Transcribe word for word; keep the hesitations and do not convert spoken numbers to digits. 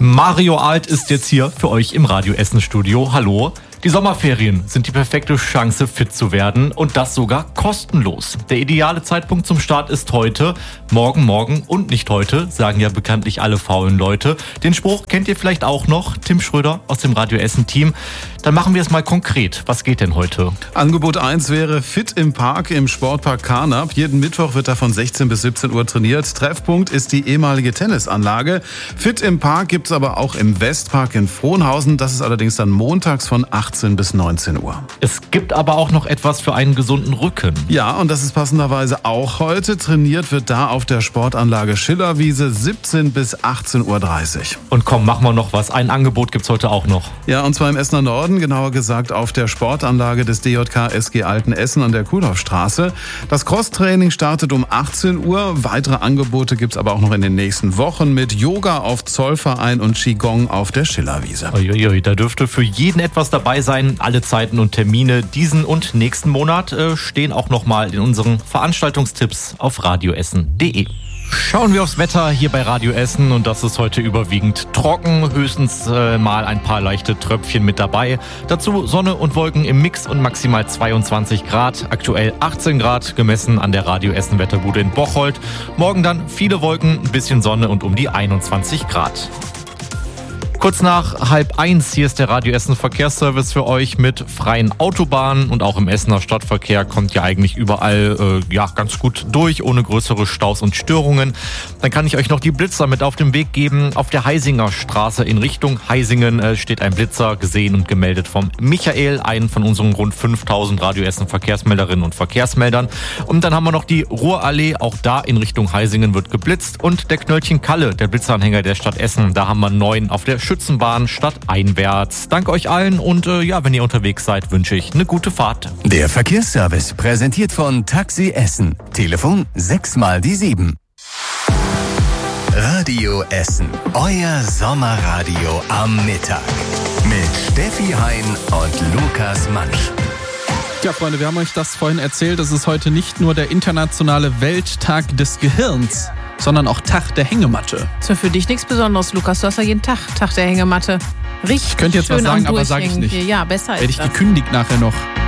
Mario Alt ist jetzt hier für euch im Radio Essen Studio. Hallo. Die Sommerferien sind die perfekte Chance, fit zu werden und das sogar kostenlos. Der ideale Zeitpunkt zum Start ist heute. Morgen, morgen und nicht heute, sagen ja bekanntlich alle faulen Leute. Den Spruch kennt ihr vielleicht auch noch. Tim Schröder aus dem Radio Essen Team. Dann machen wir es mal konkret. Was geht denn heute? Angebot eins wäre Fit im Park im Sportpark Carnap. Jeden Mittwoch wird da von sechzehn bis siebzehn Uhr trainiert. Treffpunkt ist die ehemalige Tennisanlage. Fit im Park gibt's aber auch im Westpark in Frohnhausen. Das ist allerdings dann montags von achtzehn bis neunzehn Uhr. Es gibt aber auch noch etwas für einen gesunden Rücken. Ja, und das ist passenderweise auch heute. Trainiert wird da auf der Sportanlage Schillerwiese siebzehn bis achtzehn Uhr dreißig. Und komm, machen wir noch was. Ein Angebot gibt's heute auch noch. Ja, und zwar im Essener Norden, genauer gesagt auf der Sportanlage des D J K S G Altenessen an der Kuhdorfstraße. Das Crosstraining startet um achtzehn Uhr. Weitere Angebote gibt's aber auch noch in den nächsten Wochen mit Yoga auf Zollverein und Qigong auf der Schillerwiese. Uiuiui, da dürfte für jeden etwas dabei sein. Alle Zeiten und Termine diesen und nächsten Monat äh, stehen auch nochmal in unseren Veranstaltungstipps auf radioessen punkt de. Schauen wir aufs Wetter hier bei Radio Essen und das ist heute überwiegend trocken, höchstens äh, mal ein paar leichte Tröpfchen mit dabei. Dazu Sonne und Wolken im Mix und maximal zweiundzwanzig Grad, aktuell achtzehn Grad, gemessen an der Radio Essen Wetterbude in Bocholt. Morgen dann viele Wolken, ein bisschen Sonne und um die einundzwanzig Grad. Kurz nach halb eins, hier ist der Radio Essen Verkehrsservice für euch mit freien Autobahnen und auch im Essener Stadtverkehr kommt ja eigentlich überall äh, ja ganz gut durch, ohne größere Staus und Störungen. Dann kann ich euch noch die Blitzer mit auf den Weg geben. Auf der Heisinger Straße in Richtung Heisingen äh, steht ein Blitzer, gesehen und gemeldet vom Michael, einen von unseren rund fünftausend Radio Essen Verkehrsmelderinnen und Verkehrsmeldern. Und dann haben wir noch die Ruhrallee, auch da in Richtung Heisingen wird geblitzt und der Knöllchen Kalle, der Blitzeranhänger der Stadt Essen, da haben wir neun auf der Schützenbahn stadteinwärts. Danke euch allen und äh, ja, wenn ihr unterwegs seid, wünsche ich eine gute Fahrt. Der Verkehrsservice präsentiert von Taxi Essen. Telefon sechs mal die sieben. Radio Essen, euer Sommerradio am Mittag. Mit Steffi Hein und Lukas Mansch. Ja, Freunde, wir haben euch das vorhin erzählt. Es ist heute nicht nur der internationale Welttag des Gehirns, sondern auch Tag der Hängematte. Ist ja für dich nichts Besonderes, Lukas. Du hast ja jeden Tag Tag der Hängematte. Richtig. Ich könnte jetzt schön was sagen, am aber sage ich nicht. Ja, besser ist Werde ich das. gekündigt nachher noch.